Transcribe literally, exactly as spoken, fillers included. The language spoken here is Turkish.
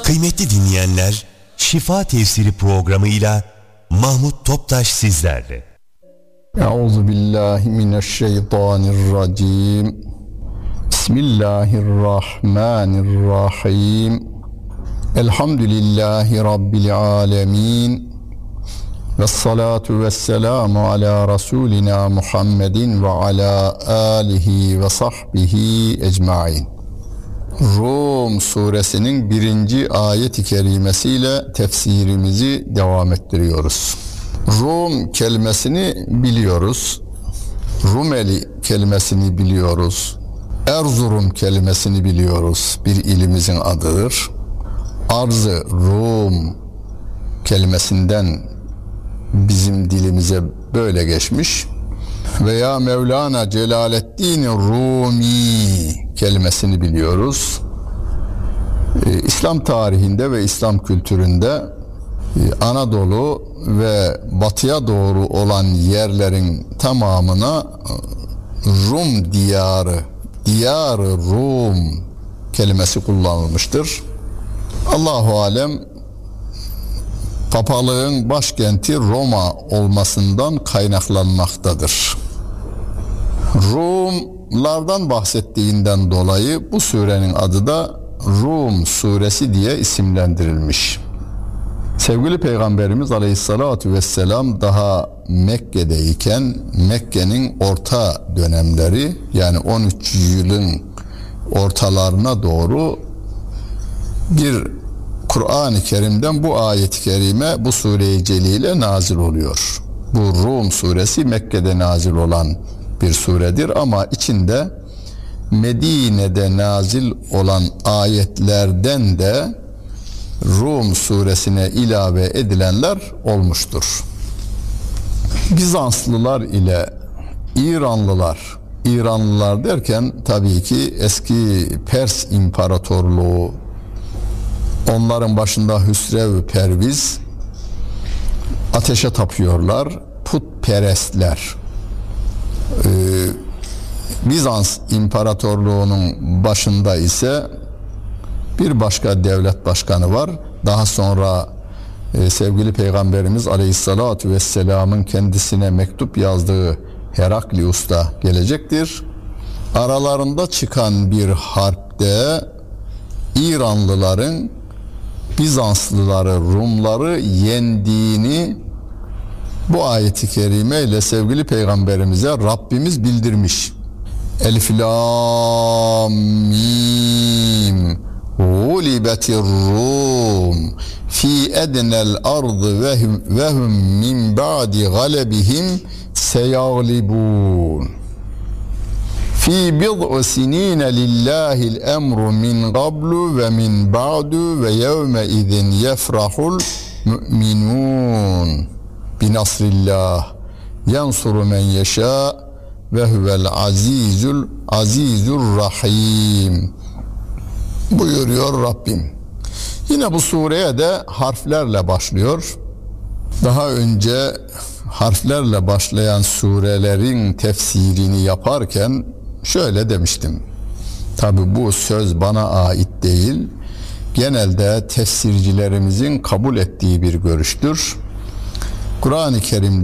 Kıymetli dinleyenler, Şifa Tefsiri programıyla Mahmut Toptaş sizlerle. Euzubillahimineşşeytanirracim. Bismillahirrahmanirrahim. Elhamdülillahi Rabbil alemin. Vessalatu vesselamu ala Resulina Muhammedin ve ala alihi ve sahbihi ecmain. Rum suresinin birinci ayet-i kerimesiyle tefsirimizi devam ettiriyoruz. Rum kelimesini biliyoruz. Rumeli kelimesini biliyoruz. Erzurum kelimesini biliyoruz. Bir ilimizin adıdır. Arz-ı Rum kelimesinden bizim dilimize böyle geçmiş. Veya Mevlana Celaleddin Rumi kelimesini biliyoruz. Ee, İslam tarihinde ve İslam kültüründe e, Anadolu ve batıya doğru olan yerlerin tamamına Rum diyarı, diyarı Rum kelimesi kullanılmıştır. Allahu alem papalığın başkenti Roma olmasından kaynaklanmaktadır. Rumlardan bahsettiğinden dolayı bu surenin adı da Rum suresi diye isimlendirilmiş. Sevgili Peygamberimiz Aleyhisselatü Vesselam daha Mekke'deyken Mekke'nin orta dönemleri, yani on üç yılın ortalarına doğru bir Kur'an-ı Kerim'den bu ayet-i kerime, bu sure-i celile nazil oluyor. Bu Rum suresi Mekke'de nazil olan bir suredir ama içinde Medine'de nazil olan ayetlerden de Rum suresine ilave edilenler olmuştur. Bizanslılar ile İranlılar, İranlılar derken tabii ki eski Pers İmparatorluğu, onların başında Hüsrev Perviz, ateşe tapıyorlar, putperestler. Ee, Bizans İmparatorluğu'nun başında ise bir başka devlet başkanı var. Daha sonra e, sevgili Peygamberimiz Aleyhisselatü Vesselam'ın kendisine mektup yazdığı Heraklius da gelecektir. Aralarında çıkan bir harpte İranlıların Bizanslıları, Rumları yendiğini bu ayet-i kerime ile sevgili Peygamberimize Rabbimiz bildirmiş. Elif lam mim gulibetir Rum fi ednel ardı ve hum min ba'di galebihim seyaglibun. Fi bid'u sinine lillahil emru min qablu ve min ba'du ve yevme izin yefrahul müminun bi nasrillah yansuru men yeşâ ve huvel azizul azizur rahim buyuruyor Rabbim. Yine bu sureye de harflerle başlıyor. Daha önce harflerle başlayan surelerin tefsirini yaparken şöyle demiştim. Tabi bu söz bana ait değil. Genelde tefsircilerimizin kabul ettiği bir görüştür. Kur'an-ı Kerim